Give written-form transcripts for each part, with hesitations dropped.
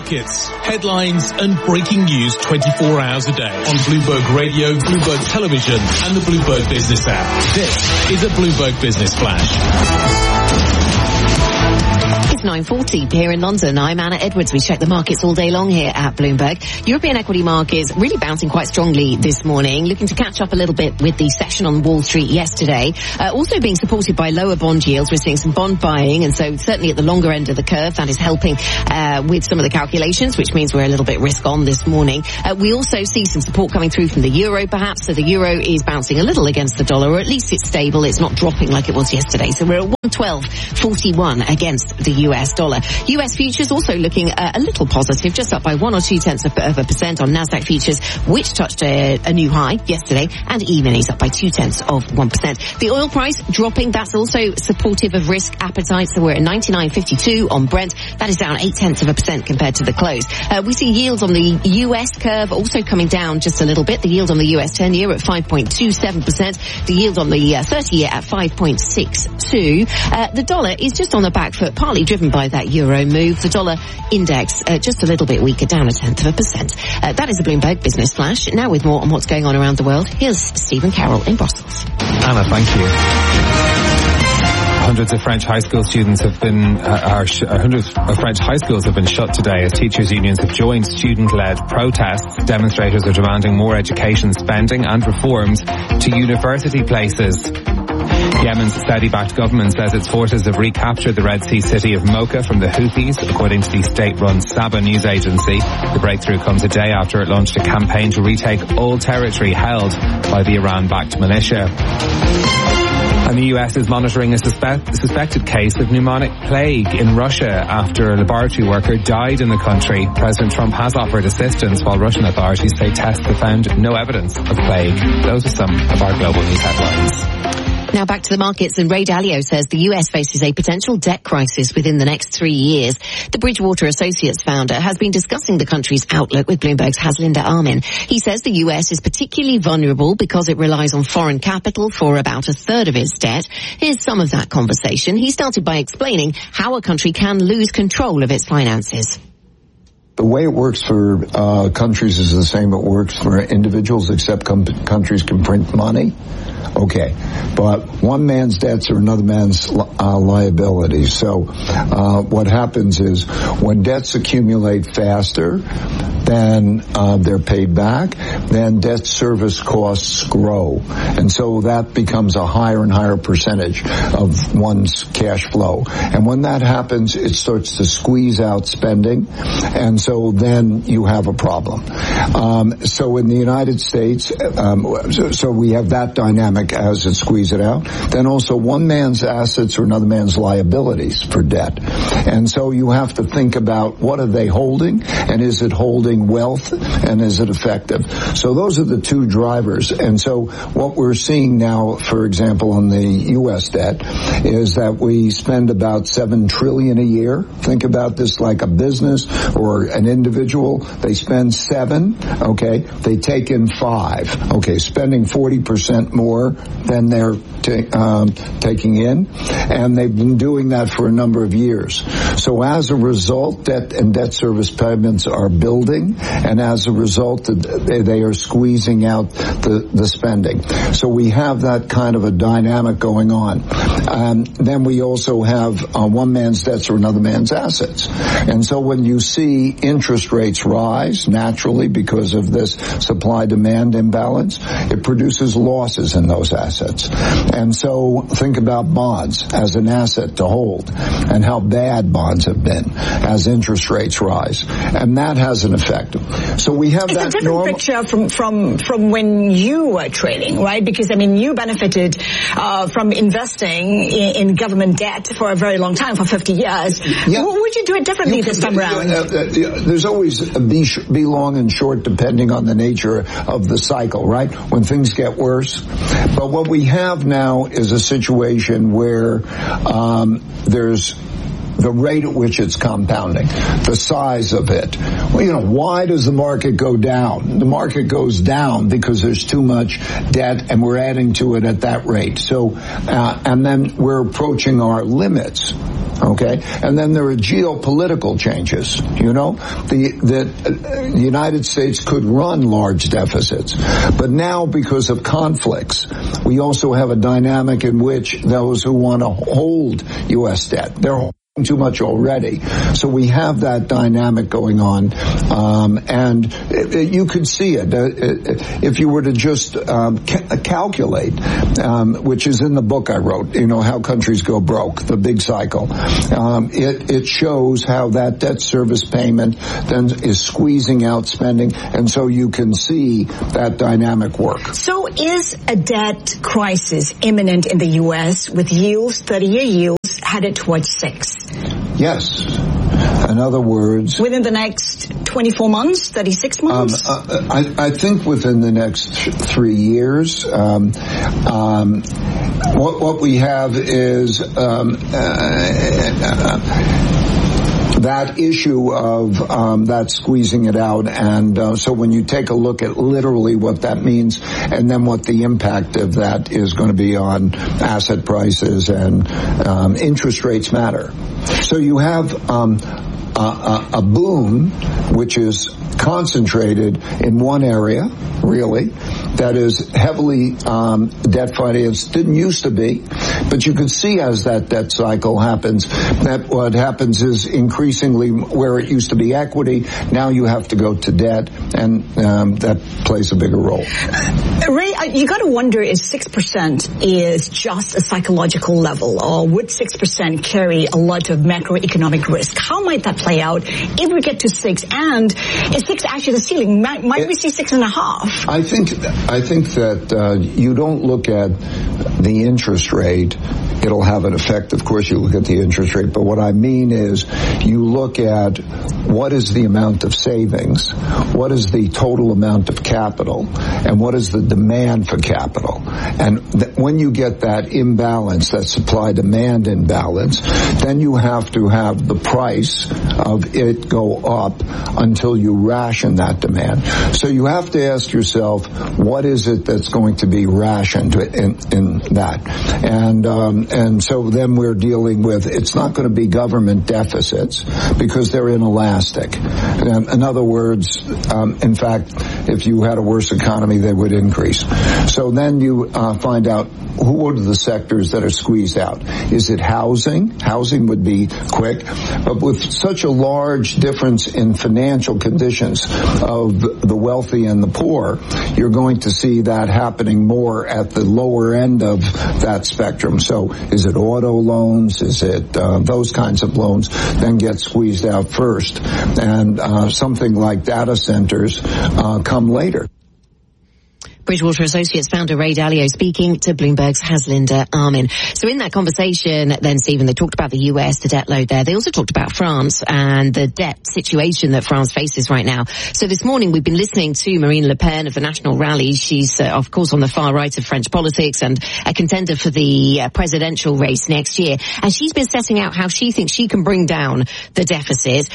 markets, headlines and breaking news 24 hours a day on Bloomberg Radio, Bloomberg Television and the Bloomberg Business app. This is a Bloomberg Business Flash. It's 9:40 here in London. I'm Anna Edwards. We check the markets all day long here at Bloomberg. European equity markets really bouncing quite strongly this morning, looking to catch up a little bit with the session on Wall Street yesterday. Also being supported by lower bond yields. We're seeing some bond buying, and so certainly at the longer end of the curve, that is helping with some of the calculations, which means we're a little bit risk on this morning. We also see some support coming through from the euro, perhaps. So the euro is bouncing a little against the dollar, or at least it's stable. It's not dropping like it was yesterday. So we're at 112.41 against the US dollar. US futures also looking a little positive, just up by 1 or 2 tenths of a percent on Nasdaq futures, which touched a new high yesterday, and even is up by 2 tenths of 1%. The oil price dropping, that's also supportive of risk appetite. So we're at 99.52 on Brent. That is down 0.8 tenths of a percent compared to the close. We see yields on the US curve also coming down just a little bit. The yield on the US 10-year at 5.27%. The yield on the 30-year at 5.62. The dollar is just on the back foot, partly driven by that euro move. The dollar index just a little bit weaker, down 0.1 of a percent. That is a Bloomberg Business Flash. Now with more on what's going on around the world, here's Stephen Carroll in Brussels. Anna, thank you. Hundreds of French high school students have been, hundreds of French high schools have been shut today as teachers' unions have joined student-led protests. Demonstrators are demanding more education spending and reforms to university places. Yemen's Saudi-backed government says its forces have recaptured the Red Sea city of Mocha from the Houthis, according to the state-run Saba news agency. The breakthrough comes a day after it launched a campaign to retake all territory held by the Iran-backed militia. And the US is monitoring a suspected case of pneumonic plague in Russia after a laboratory worker died in the country. President Trump has offered assistance, while Russian authorities say tests have found no evidence of plague. Those are some of our global news headlines. Now back to the markets, and Ray Dalio says the US faces a potential debt crisis within the next 3 years. The Bridgewater Associates founder has been discussing the country's outlook with Bloomberg's Haslinda Armin. He says the US is particularly vulnerable because it relies on foreign capital for about a third of its debt. Here's some of that conversation. He started by explaining how a country can lose control of its finances. The way it works for countries is the same it works for individuals, except countries can print money. Okay, but one man's debts are another man's liabilities. So what happens is when debts accumulate faster than they're paid back, then debt service costs grow. And so that becomes a higher and higher percentage of one's cash flow. And when that happens, it starts to squeeze out spending. And so then you have a problem. So in the United States, so we have that dynamic as it squeezes it out. Then also one man's assets are another man's liabilities for debt. And so you have to think about what are they holding, and is it holding wealth, and is it effective? So those are the two drivers. And so what we're seeing now, for example, on the U.S. debt, is that we spend about $7 trillion a year. Think about this like a business or an individual. They spend $7, okay? They take in $5, okay? Spending 40% more than they're taking in, and they've been doing that for a number of years. So as a result, debt and debt service payments are building, and as a result, they are squeezing out the spending. So we have that kind of a dynamic going on. Then we also have one man's debts or another man's assets. And so when you see interest rates rise naturally because of this supply-demand imbalance, it produces losses in those assets. And so think about bonds as an asset to hold and how bad bonds have been as interest rates rise. And that has an effect. So we have that different picture from when you were trading, right? Because, I mean, you benefited from investing in government debt for a very long time, for 50 years. Yeah. Would you do it differently this time around? There's always be long and short depending on the nature of the cycle, right? When things get worse. But what we have now is a situation where there's the rate at which it's compounding, the size of it. Well, why does the market go down? The market goes down because there's too much debt and we're adding to it at that rate. So, and then we're approaching our limits. Okay, and then there are geopolitical changes. You know, the United States could run large deficits, but now because of conflicts, we also have a dynamic in which those who want to hold U.S. debt, they're holding too much already. So we have that dynamic going on, and you could see it if you were to just calculate, which is in the book I wrote, you know, How Countries Go Broke, the big cycle. It shows how that debt service payment then is squeezing out spending, and so you can see that dynamic work. So is a debt crisis imminent in the U.S. with yields, 30-year yields, headed towards 6? Yes. In other words, within the next 24 months, 36 months? I think within the next 3 years. What we have is that issue of that squeezing it out, and so when you take a look at literally what that means, and then what the impact of that is going to be on asset prices and interest rates matter. So you have a boom which is concentrated in one area, really, that is heavily debt financed. Didn't used to be, but you can see as that debt cycle happens, that what happens is increasingly where it used to be equity, now you have to go to debt, and that plays a bigger role. Ray, you got to wonder if 6% is just a psychological level, or would 6% carry a lot of macroeconomic risk? How might that play out if we get to 6? And is 6 actually the ceiling? Might we see 6.5? I think that you don't look at the interest rate. It'll have an effect. Of course, you look at the interest rate, but what I mean is you look at what is the amount of savings, what is the total amount of capital, and what is the demand for capital. And when you get that imbalance, that supply-demand imbalance, then you have to have the price of it go up until you ration that demand. So you have to ask yourself, what is it that's going to be rationed in that? And so then we're dealing with, it's not going to be government deficits because they're inelastic. In other words, in fact, if you had a worse economy, they would increase. So then you find out who are the sectors that are squeezed out. Is it housing? Housing would be quick, but with such a large difference in financial conditions of the wealthy and the poor, you're going to see that happening more at the lower end of that spectrum. So is it auto loans? Is it those kinds of loans then get squeezed out first? And something like data centers come later. Bridgewater Associates founder Ray Dalio speaking to Bloomberg's Haslinda Armin. So in that conversation then, Stephen, they talked about the US, the debt load there. They also talked about France and the debt situation that France faces right now. So this morning we've been listening to Marine Le Pen of the National Rally. She's, of course, on the far right of French politics and a contender for the presidential race next year. And she's been setting out how she thinks she can bring down the deficit.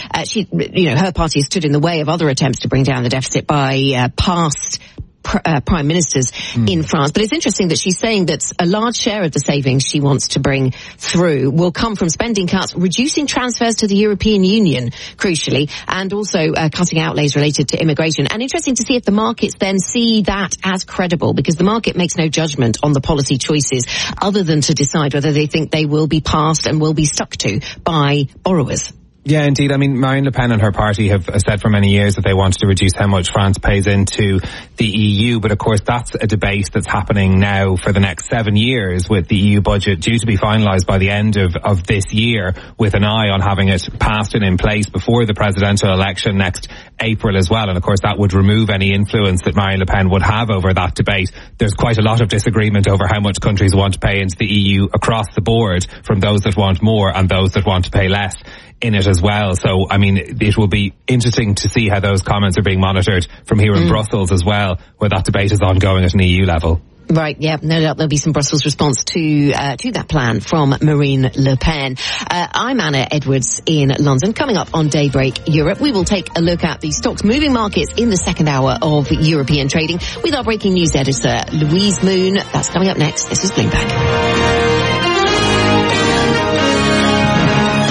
Her party has stood in the way of other attempts to bring down the deficit by past prime ministers in France. But it's interesting that she's saying that a large share of the savings she wants to bring through will come from spending cuts, reducing transfers to the European Union, crucially, and also cutting outlays related to immigration. And interesting to see if the markets then see that as credible, because the market makes no judgment on the policy choices other than to decide whether they think they will be passed and will be stuck to by borrowers. Yeah, indeed. I mean, Marine Le Pen and her party have said for many years that they wanted to reduce how much France pays into the EU. But of course, that's a debate that's happening now for the next 7 years, with the EU budget due to be finalised by the end of this year, with an eye on having it passed and in place before the presidential election next April as well. And of course, that would remove any influence that Marine Le Pen would have over that debate. There's quite a lot of disagreement over how much countries want to pay into the EU across the board, from those that want more and those that want to pay less in it as well. So, I mean, it will be interesting to see how those comments are being monitored from here in Brussels as well, where that debate is ongoing at an EU level. Right, yeah, no doubt there'll be some Brussels response to that plan from Marine Le Pen. I'm Anna Edwards in London. Coming up on Daybreak Europe, we will take a look at the stocks moving markets in the second hour of European trading with our breaking news editor, Louise Moon. That's coming up next. This is Bloomberg.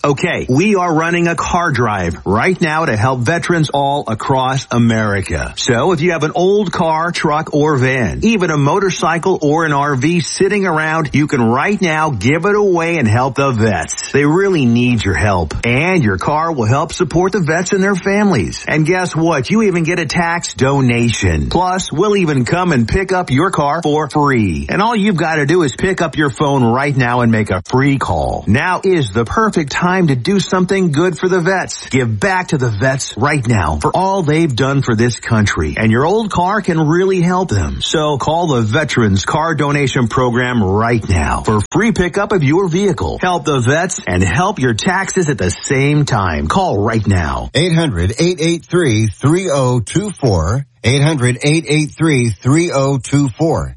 Okay, we are running a car drive right now to help veterans all across America. So if you have an old car, truck, or van, even a motorcycle or an RV sitting around, you can right now give it away and help the vets. They really need your help. And your car will help support the vets and their families. And guess what? You even get a tax donation. Plus, we'll even come and pick up your car for free. And all you've got to do is pick up your phone right now and make a free call. Now is the perfect time to do something good for the vets. Give back to the vets right now for all they've done for this country. And your old car can really help them. So call the Veterans Car Donation Program right now for free pickup of your vehicle. Help the vets and help your taxes at the same time. Call right now. 800-883-3024. 800-883-3024.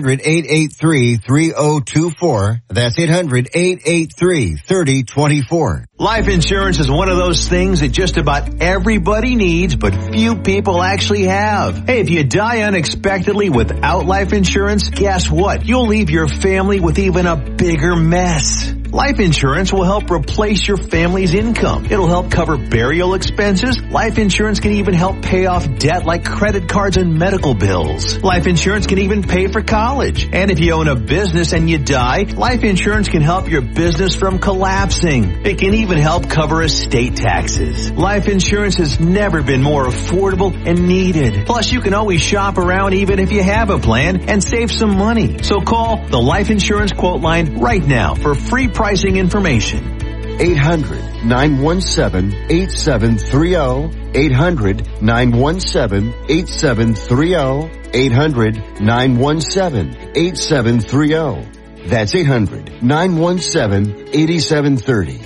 800-883-3024. That's 800-883-3024. Life insurance is one of those things that just about everybody needs, but few people actually have. Hey, if you die unexpectedly without life insurance, guess what? You'll leave your family with even a bigger mess. Life insurance will help replace your family's income. It'll help cover burial expenses. Life insurance can even help pay off debt like credit cards and medical bills. Life insurance can even pay for college. And if you own a business and you die, life insurance can help your business from collapsing. It can even help cover estate taxes. Life insurance has never been more affordable and needed. Plus, you can always shop around even if you have a plan and save some money. So call the Life Insurance Quote Line right now for free pricing information. 800-917-8730. 800-917-8730. 800-917-8730. That's 800-917-8730.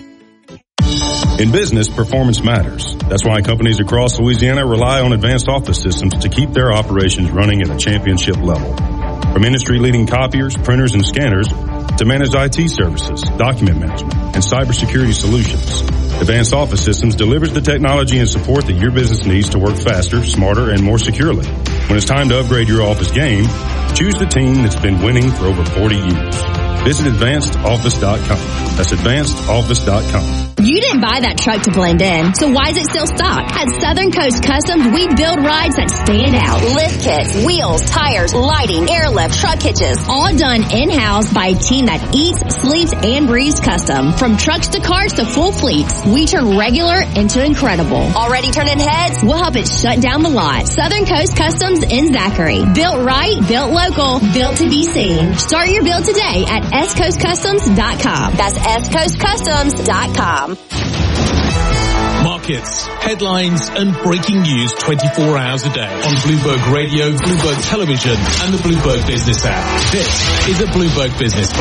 In business, performance matters. That's why companies across Louisiana rely on Advanced Office Systems to keep their operations running at a championship level. From industry-leading copiers, printers, and scanners to managed IT services, document management, and cybersecurity solutions, Advanced Office Systems delivers the technology and support that your business needs to work faster, smarter, and more securely. When it's time to upgrade your office game, choose the team that's been winning for over 40 years. Visit AdvancedOffice.com. That's AdvancedOffice.com. You didn't buy that truck to blend in, so why is it still stock? At Southern Coast Customs, we build rides that stand out. Lift kits, wheels, tires, lighting, airlift, truck hitches, all done in-house by a team that eats, sleeps, and breathes custom. From trucks to cars to full fleets, we turn regular into incredible. Already turning heads? We'll help it shut down the lot. Southern Coast Customs in Zachary. Built right, built local, built to be seen. Start your build today at SCoastCustoms.com. That's SCoastCustoms.com. Markets, headlines and breaking news 24 hours a day on Bloomberg Radio, Bloomberg Television and the Bloomberg Business app. This is a Bloomberg Business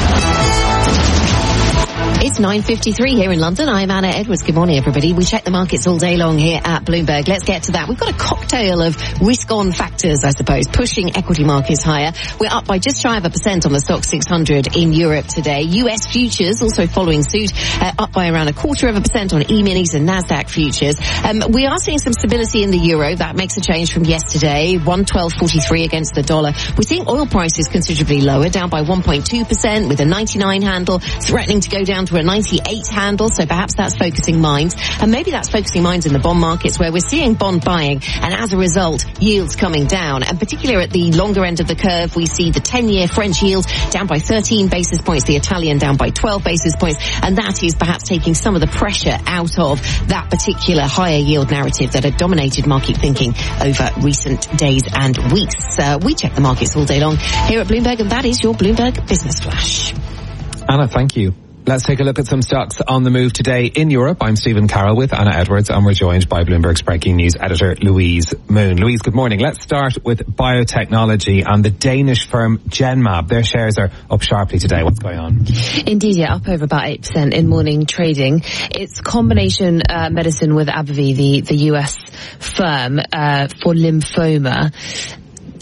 Flash. It's 9:53 here in London. I'm Anna Edwards. Good morning, everybody. We check the markets all day long here at Bloomberg. Let's get to that. We've got a cocktail of risk-on factors, I suppose, pushing equity markets higher. We're up by just shy of 1% on the Stoxx 600 in Europe today. US futures also following suit, up by around 0.25% on E-minis and Nasdaq futures. We are seeing some stability in the euro. That makes a change from yesterday. 112.43 against the dollar. We're seeing oil prices considerably lower, down by 1.2% with a 99 handle, threatening to go down to a 98 handle, so perhaps that's focusing minds. And maybe that's focusing minds in the bond markets where we're seeing bond buying and as a result, yields coming down. And particularly at the longer end of the curve, we see the 10-year French yield down by 13 basis points, the Italian down by 12 basis points. And that is perhaps taking some of the pressure out of that particular higher yield narrative that had dominated market thinking over recent days and weeks. We check the markets all day long here at Bloomberg, and that is your Bloomberg Business Flash. Anna, thank you. Let's take a look at some stocks on the move today in Europe. I'm Stephen Carroll with Anna Edwards, and we're joined by Bloomberg's breaking news editor, Louise Moon. Louise, good morning. Let's start with biotechnology and the Danish firm Genmab. Their shares are up sharply today. What's going on? Indeed, yeah, up over about 8% in morning trading. It's combination medicine with AbbVie, the US firm, for lymphoma.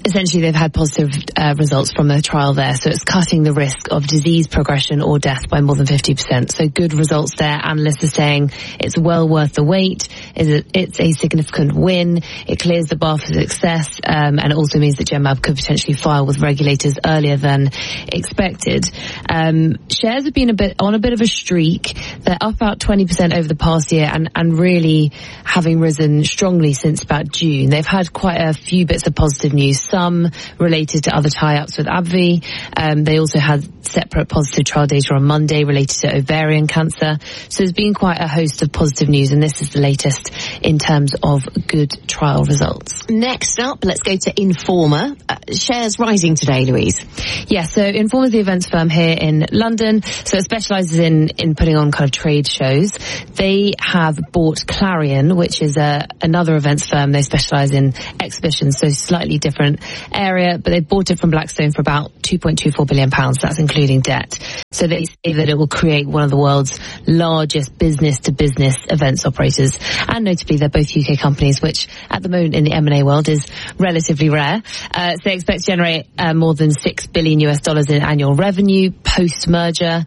essentially they've had positive results from a trial there, so it's cutting the risk of disease progression or death by more than 50%. So good results there. Analysts are saying it's well worth the wait. It's a significant win. It clears the bar for success, and it also means that Genmab could potentially file with regulators earlier than expected. Shares have been on a bit of a streak. They're up about 20% over the past year, and really having risen strongly since about June. They've had quite a few bits of positive news, some related to other tie-ups with AbbVie. They also had separate positive trial data on Monday related to ovarian cancer. So there's been quite a host of positive news, and this is the latest in terms of good trial results. Next up, let's go to Informa. Shares rising today, Louise. Yeah, so Informa is the events firm here in London. So it specialises in putting on kind of trade shows. They have bought Clarion, which is another events firm. They specialise in exhibitions, so slightly different area, but they bought it from Blackstone for about £2.24 billion. That's including debt. So they say that it will create one of the world's largest business-to-business events operators. And notably, they're both UK companies, which at the moment in the M&A world is relatively rare. So they expect to generate more than $6 billion in annual revenue post-merger.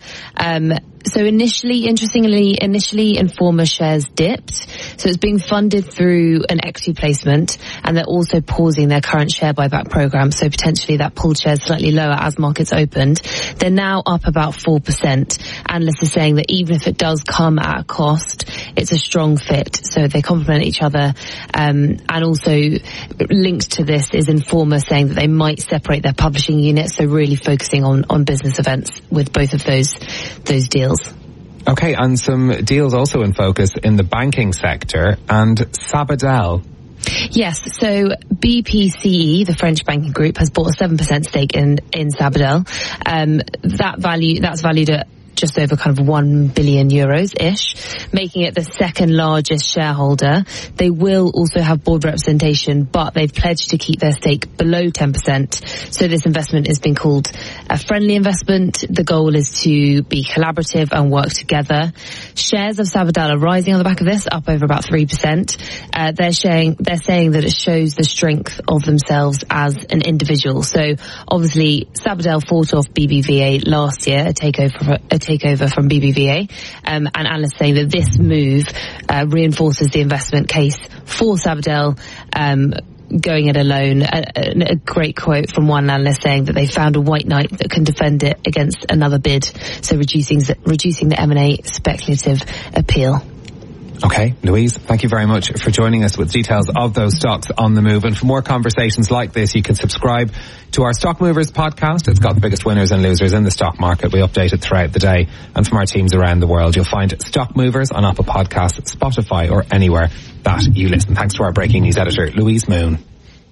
So initially, Informa shares dipped. So it's being funded through an equity placement, and they're also pausing their current share buyback program. So potentially that pulled shares slightly lower as markets opened. They're now up about 4%. Analysts are saying that even if it does come at a cost, it's a strong fit. So they complement each other. And also linked to this is Informa saying that they might separate their publishing units. So really focusing on business events with both of those deals. Okay, and some deals also in focus in the banking sector, and Sabadell. Yes, so BPCE, the French banking group, has bought a 7% stake in Sabadell. That's valued at just over kind of €1 billion-ish, making it the second largest shareholder. They will also have board representation, but they've pledged to keep their stake below 10%. So this investment has been called a friendly investment. The goal is to be collaborative and work together. Shares of Sabadell are rising on the back of this, up over about 3%. They're saying that it shows the strength of themselves as an individual. So obviously Sabadell fought off BBVA last year, a takeover from BBVA, and analysts saying that this move reinforces the investment case for Sabadell going it alone. A great quote from one analyst saying that they found a white knight that can defend it against another bid, so reducing the M&A speculative appeal. Okay, Louise, thank you very much for joining us with details of those stocks on the move. And for more conversations like this, you can subscribe to our Stock Movers podcast. It's got the biggest winners and losers in the stock market. We update it throughout the day. And from our teams around the world, you'll find Stock Movers on Apple Podcasts, Spotify, or anywhere that you listen. Thanks to our breaking news editor, Louise Moon.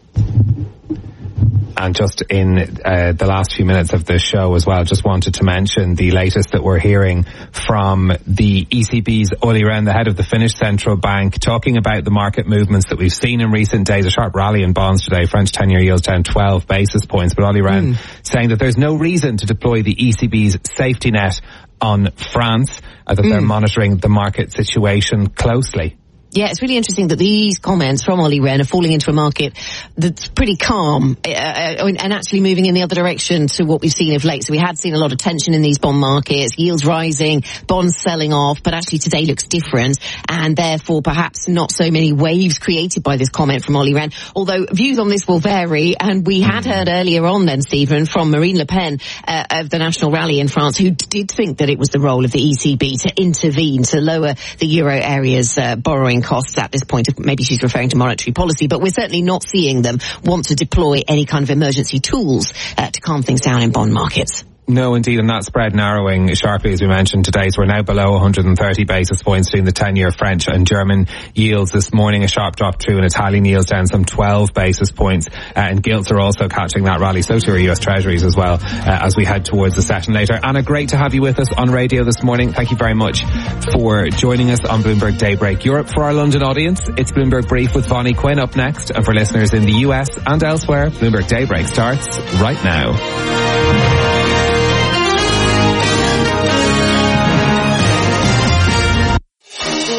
And just in the last few minutes of the show as well, just wanted to mention the latest that we're hearing from the ECB's Olli Rehn, the head of the Finnish Central Bank, talking about the market movements that we've seen in recent days. A sharp rally in bonds today. French 10-year yields down 12 basis points. But Olli Rehn saying that there's no reason to deploy the ECB's safety net on France, that they're monitoring the market situation closely. Yeah, it's really interesting that these comments from Olli Rehn are falling into a market that's pretty calm and actually moving in the other direction to what we've seen of late. So we had seen a lot of tension in these bond markets, yields rising, bonds selling off, but actually today looks different, and therefore perhaps not so many waves created by this comment from Olli Rehn, although views on this will vary. And we had heard earlier on then, Stephen, from Marine Le Pen of the National Rally in France, who did think that it was the role of the ECB to intervene, to lower the euro area's borrowing costs at this point. Maybe she's referring to monetary policy, but we're certainly not seeing them want to deploy any kind of emergency tools to calm things down in bond markets. No, indeed, and that spread narrowing sharply, as we mentioned today. So we're now below 130 basis points between the 10-year French and German yields this morning. A sharp drop too, and Italian yields down some 12 basis points. And gilts are also catching that rally. So too are US Treasuries as well, as we head towards the session later. Anna, great to have you with us on radio this morning. Thank you very much for joining us on Bloomberg Daybreak Europe. For our London audience, it's Bloomberg Brief with Bonnie Quinn up next. And for listeners in the US and elsewhere, Bloomberg Daybreak starts right now.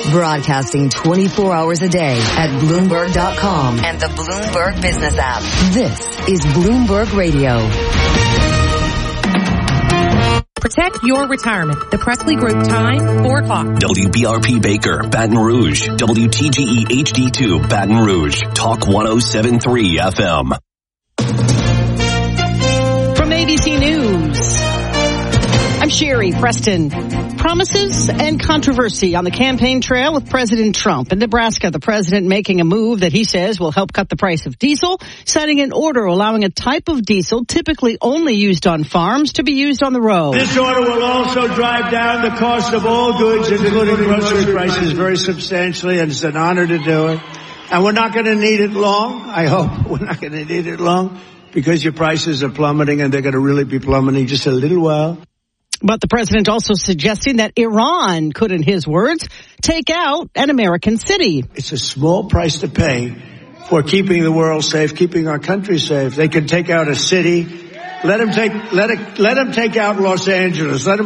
Broadcasting 24 hours a day at Bloomberg.com and the Bloomberg Business app. This is Bloomberg Radio. Protect your retirement. The Presley Group time, 4 o'clock. WBRP Baker, Baton Rouge. WTGE HD2, Baton Rouge. Talk 107.3 FM. From ABC News, I'm Sherry Preston. Promises and controversy on the campaign trail with President Trump. In Nebraska, the president making a move that he says will help cut the price of diesel, citing an order allowing a type of diesel typically only used on farms to be used on the road. This order will also drive down the cost of all goods, including grocery prices, very substantially, and it's an honor to do it. And we're not going to need it long. I hope we're not going to need it long because your prices are plummeting, and they're going to really be plummeting just a little while. But the president also suggesting that Iran could, in his words, take out an American city. It's a small price to pay for keeping the world safe, keeping our country safe. They can take out a city. Let them take out Los Angeles. Let them